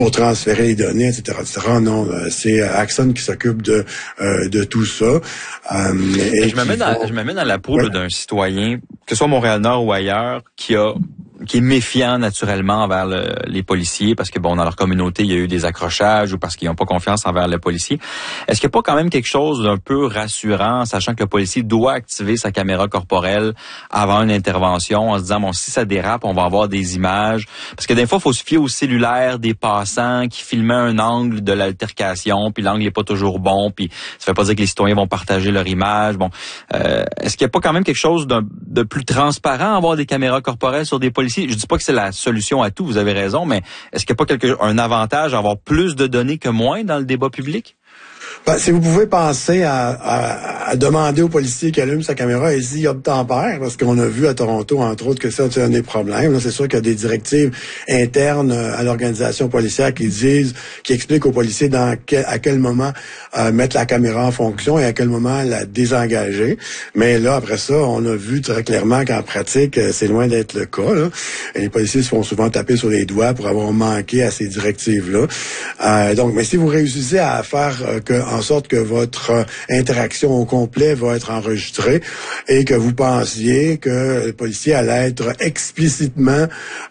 pour transférer les données, etc., etc. Non, c'est Axon qui s'occupe de tout ça. Je me mets dans la peau d'un citoyen, que ce soit Montréal-Nord ou ailleurs, qui est méfiant naturellement envers les policiers parce que bon, dans leur communauté, il y a eu des accrochages ou parce qu'ils n'ont pas confiance envers les policiers. Est-ce qu'il n'y a pas quand même quelque chose d'un peu rassurant, sachant que le policier doit activer sa caméra corporelle avant une intervention, en se disant, bon, si ça dérape, on va avoir des images. Parce que des fois, il faut se fier au cellulaire des passants qui filmaient un angle de l'altercation, puis l'angle n'est pas toujours bon, puis ça fait pas dire que les citoyens vont partager leur image. Bon, est-ce qu'il n'y a pas quand même quelque chose de plus transparent à avoir des caméras corporelles sur des policiers? Je dis pas que c'est la solution à tout, vous avez raison, mais est-ce qu'il n'y a pas un avantage à avoir plus de données que moins dans le débat public? Si vous pouvez penser à demander au policier qui allume sa caméra et s'il obtempère, parce qu'on a vu à Toronto, entre autres, que ça, c'est un des problèmes. Là, c'est sûr qu'il y a des directives internes à l'organisation policière qui expliquent aux policiers à quel moment mettre la caméra en fonction et à quel moment la désengager. Mais là, après ça, on a vu très clairement qu'en pratique, c'est loin d'être le cas. Là. Et les policiers se font souvent taper sur les doigts pour avoir manqué à ces directives-là. Donc, mais si vous réussissez à faire en sorte que votre interaction au complet va être enregistrée et que vous pensiez que le policier allait être explicitement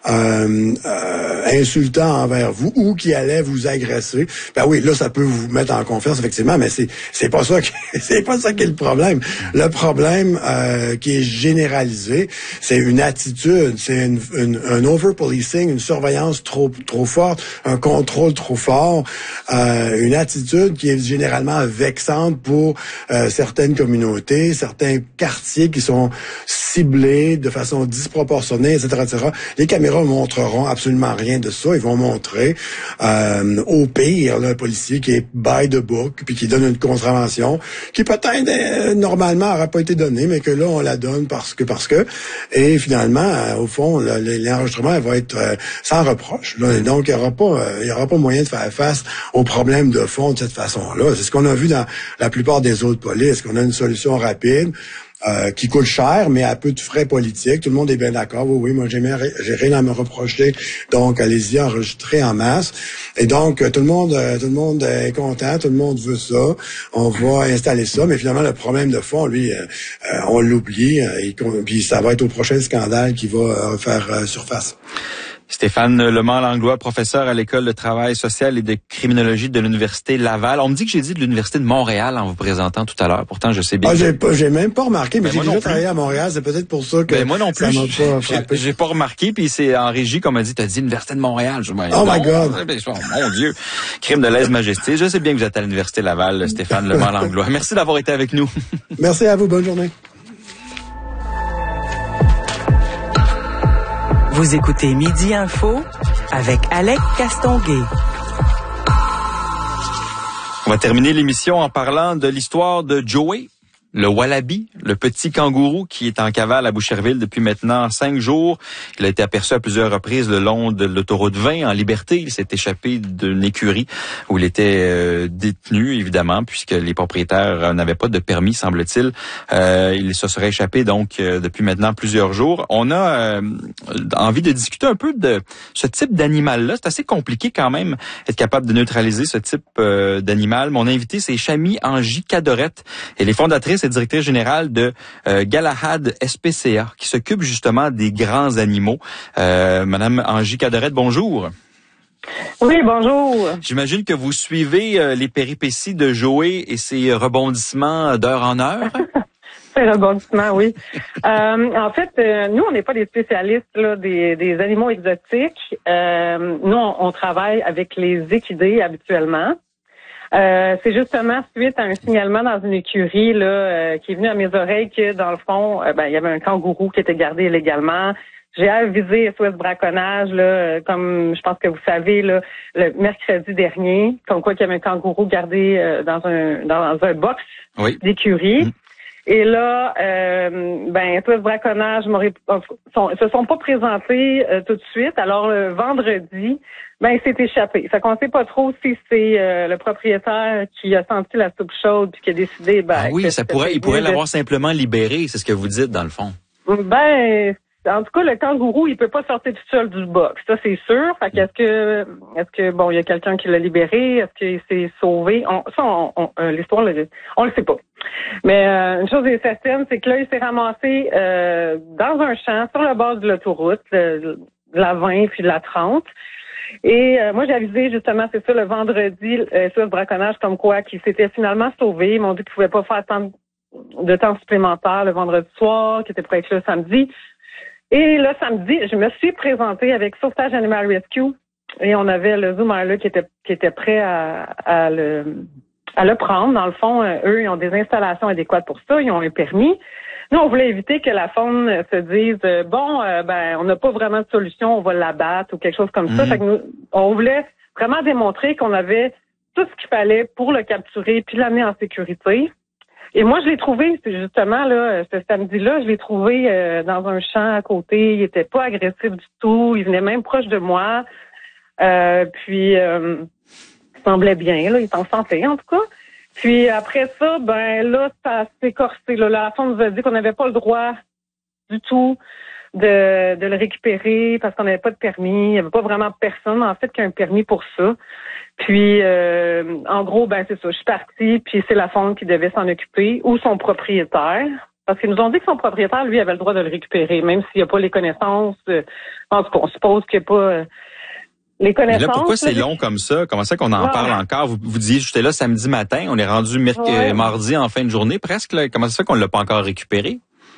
insultant envers vous ou qu'il allait vous agresser, ben oui, là, ça peut vous mettre en confiance, effectivement, mais c'est pas ça qui est le problème. Le problème qui est généralisé, c'est une attitude, c'est un over-policing, une surveillance trop forte, un contrôle trop fort, une attitude qui est généralement vexante pour certaines communautés, certains quartiers qui sont ciblés de façon disproportionnée, etc., etc. Les caméras montreront absolument rien de ça. Ils vont montrer au pire là, un policier qui est by the book puis qui donne une contravention qui peut-être normalement n'aurait pas été donnée, mais que là on la donne parce que et finalement au fond l'enregistrement va être sans reproche. Là, donc il y aura pas moyen de faire face aux problèmes de fond de cette façon-là. C'est ce qu'on a vu dans la plupart des autres polices, qu'on a une solution rapide qui coûte cher, mais à peu de frais politiques. Tout le monde est bien d'accord. Oui, moi, j'ai rien à me reprocher. Donc, allez-y, enregistrez en masse. Et donc, tout le monde est content. Tout le monde veut ça. On va installer ça. Mais finalement, le problème de fond, lui, on l'oublie. Puis ça va être au prochain scandale qui va faire surface. Stéphane Lemant-Langlois, professeur à l'École de travail social et de criminologie de l'Université Laval. On me dit que j'ai dit de l'Université de Montréal en vous présentant tout à l'heure. Pourtant, je sais bien. J'ai même pas remarqué, mais j'ai déjà travaillé à Montréal. C'est peut-être pour ça que moi non plus, ça m'a pas frappé. J'ai pas remarqué, puis c'est en régie qu'on m'a dit, t'as dit Université de Montréal. Oh my God! Mon Dieu! Crime de lèse-majesté. Je sais bien que vous êtes à l'Université Laval, Stéphane Lemant-Langlois. Merci d'avoir été avec nous. Merci à vous. Bonne journée. Vous écoutez Midi Info avec Alec Castonguay. On va terminer l'émission en parlant de l'histoire de Joey, le wallaby, le petit kangourou qui est en cavale à Boucherville depuis maintenant 5 jours. Il a été aperçu à plusieurs reprises le long de l'autoroute 20 en liberté. Il s'est échappé d'une écurie où il était détenu, évidemment, puisque les propriétaires n'avaient pas de permis, semble-t-il. Il se serait échappé donc depuis maintenant plusieurs jours. On a envie de discuter un peu de ce type d'animal-là. C'est assez compliqué quand même être capable de neutraliser ce type d'animal. Mon invité, c'est Chami Angie-Cadorette. Elle est fondatrice et directrice générale de Galahad SPCA, qui s'occupe justement des grands animaux. Madame Angie-Cadorette, bonjour. Oui, bonjour. J'imagine que vous suivez les péripéties de Joey et ses rebondissements d'heure en heure. Ces rebondissements, oui. En fait, nous, on n'est pas des spécialistes là, des animaux exotiques. Nous, on travaille avec les équidés habituellement. C'est justement suite à un signalement dans une écurie là qui est venu à mes oreilles que, dans le fond, il y avait un kangourou qui était gardé illégalement. J'ai avisé SOS Braconnage, là, comme je pense que vous savez, là, le mercredi dernier, comme quoi qu'il y avait un kangourou gardé dans un box d'écurie. Mmh. Et là, SOS Braconnage se sont pas présentés tout de suite. Alors, le vendredi, il s'est échappé. Fait qu'on sait pas trop si c'est le propriétaire qui a senti la soupe chaude puis qui a décidé, il pourrait l'avoir simplement libéré, c'est ce que vous dites dans le fond. en tout cas, le kangourou, il peut pas sortir tout seul du box. Ça, c'est sûr. Fait est-ce que, bon, il y a quelqu'un qui l'a libéré? Est-ce qu'il s'est sauvé? L'histoire, on le sait pas. Mais, une chose est certaine, c'est que là, il s'est ramassé, dans un champ, sur le bord de l'autoroute, de la 20 puis de la 30. Et, moi, j'ai avisé, justement, c'est ça, le vendredi, sur le braconnage, comme quoi, qu'il s'était finalement sauvé. Ils m'ont dit qu'ils pouvaient pas faire tant de temps supplémentaire le vendredi soir, qu'il était prêt à être là le samedi. Et là, samedi, je me suis présentée avec Sauvetage Animal Rescue et on avait le zoomer là qui était prêt à le prendre. Dans le fond, eux, ils ont des installations adéquates pour ça, ils ont un permis. Nous, on voulait éviter que la faune se dise on n'a pas vraiment de solution, on va l'abattre ou quelque chose comme ça. Fait que nous, on voulait vraiment démontrer qu'on avait tout ce qu'il fallait pour le capturer puis l'amener en sécurité. Et moi, je l'ai trouvé, c'est justement là, ce samedi-là, je l'ai trouvé dans un champ à côté. Il était pas agressif du tout. Il venait même proche de moi. Puis il semblait bien, là, il était en santé en tout cas. Puis après ça, ça s'est corsé. Là, la faune nous a dit qu'on n'avait pas le droit du tout de le récupérer parce qu'on n'avait pas de permis. Il n'y avait pas vraiment personne, en fait, qui a un permis pour ça. Puis, en gros, c'est ça. Je suis partie, puis c'est la faune qui devait s'en occuper ou son propriétaire. Parce qu'ils nous ont dit que son propriétaire, lui, avait le droit de le récupérer, même s'il n'y a pas les connaissances. En tout cas, on suppose qu'il n'y a pas les connaissances. Mais là, pourquoi c'est long comme ça? Comment ça qu'on en parle encore? Vous disiez, j'étais là samedi matin, on est rendu mardi en fin de journée presque. Là. Comment ça fait qu'on ne l'a pas encore récupéré?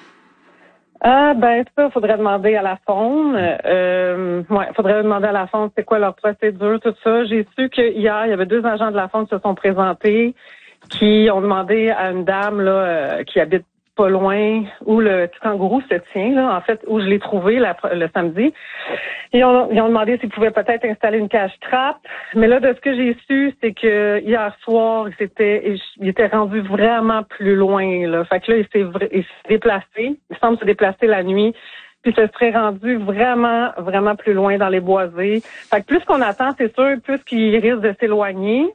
Ça, faudrait demander à la faune. Faudrait demander à la faune c'est quoi leur procédure, tout ça. J'ai su que hier, il y avait 2 agents de la faune qui se sont présentés, qui ont demandé à une dame là qui habite pas loin où le kangourou se tient, là, en fait, où je l'ai trouvé le samedi. Ils ont demandé s'ils pouvaient peut-être installer une cage trappe. Mais là, de ce que j'ai su, c'est que hier soir, il était rendu vraiment plus loin, là. Fait que là, il s'est déplacé. Il semble se déplacer la nuit. Puis se serait rendu vraiment, vraiment plus loin dans les boisés. Fait que plus qu'on attend, c'est sûr, plus qu'il risque de s'éloigner.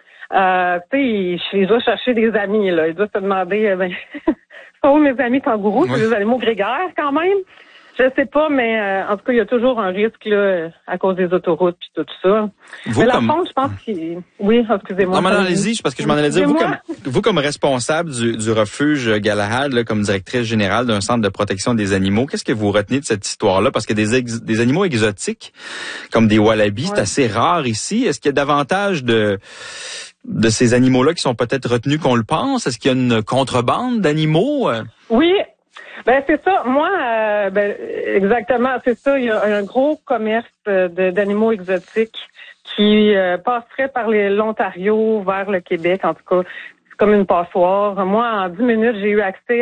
Il doit chercher des amis, là. Il doit se demander, sont où mes amis kangourous? C'est des animaux grégaires, quand même. Je sais pas, mais en tout cas, il y a toujours un risque là à cause des autoroutes puis tout ça. Mais la faune, je pense qu'il... Oui, excusez-moi. Non, allez-y, parce que je m'en allais dire, vous comme responsable du refuge Galahad, là, comme directrice générale d'un centre de protection des animaux, qu'est-ce que vous retenez de cette histoire-là? Parce que des animaux exotiques, comme des wallabies, c'est assez rare ici. Est-ce qu'il y a davantage de ces animaux-là qui sont peut-être retenus qu'on le pense? Est-ce qu'il y a une contrebande d'animaux? Oui. C'est ça. Moi, exactement, c'est ça. Il y a un gros commerce d'animaux exotiques qui passerait par l'Ontario vers le Québec. En tout cas, c'est comme une passoire. Moi, en 10 minutes, j'ai eu accès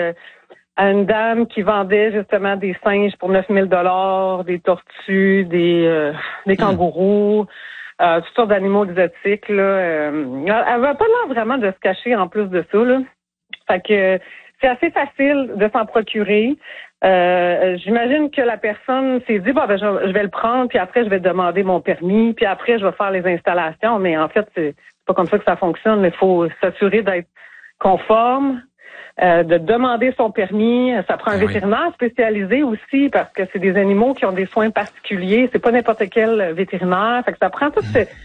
à une dame qui vendait justement des singes pour 9 000 $, des tortues, des kangourous, toutes sortes d'animaux exotiques. Là, elle avait pas l'air vraiment de se cacher en plus de ça. Là. Fait que c'est assez facile de s'en procurer. J'imagine que la personne s'est dit, je vais le prendre, puis après, je vais demander mon permis, puis après, je vais faire les installations. Mais en fait, c'est pas comme ça que ça fonctionne. Il faut s'assurer d'être conforme, de demander son permis. Ça prend un vétérinaire spécialisé aussi, parce que c'est des animaux qui ont des soins particuliers. C'est pas n'importe quel vétérinaire. Fait que ça prend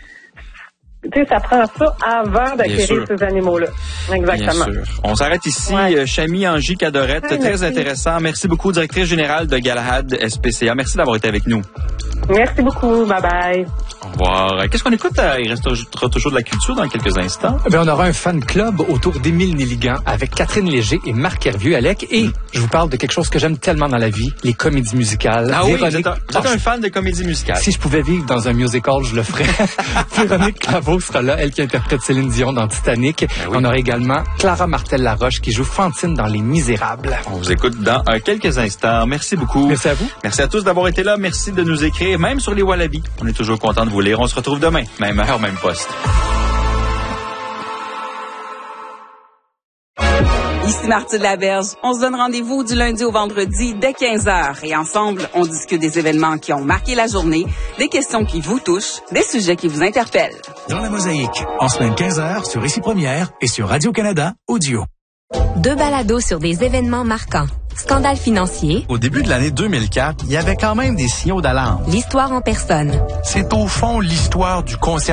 ça prend ça avant d'acquérir ces animaux-là. Exactement. Bien sûr. On s'arrête ici. Chami Angie Cadorette, très intéressant. Merci beaucoup, directrice générale de Galahad SPCA. Merci d'avoir été avec nous. Merci beaucoup. Bye-bye. Au revoir. Qu'est-ce qu'on écoute? Il restera toujours de la culture dans quelques instants. On aura un fan club autour d'Émile Nelligan avec Catherine Léger et Marc Hervieux, Alec. Et je vous parle de quelque chose que j'aime tellement dans la vie, les comédies musicales. Ah oui, vous êtes un fan de comédies musicales. Si je pouvais vivre dans un musical, je le ferais. Véronique Claveau sera là, elle qui interprète Céline Dion dans Titanic. On aura également Clara Martel-Laroche qui joue Fantine dans Les Misérables. On vous écoute dans quelques instants. Merci beaucoup. Merci à vous. Merci à tous d'avoir été là. Merci de nous écrire, même sur les Wallabies. On est toujours content de vous lire. On se retrouve demain, même heure, même poste. Ici Marthe Laberge. On se donne rendez-vous du lundi au vendredi dès 15h. Et ensemble, on discute des événements qui ont marqué la journée, des questions qui vous touchent, des sujets qui vous interpellent. Dans la Mosaïque, en semaine 15h sur Ici Première et sur Radio-Canada Audio. 2 balados sur des événements marquants. Scandale financier. Au début de l'année 2004, il y avait quand même des signaux d'alarme. L'histoire en personne. C'est au fond l'histoire du concierge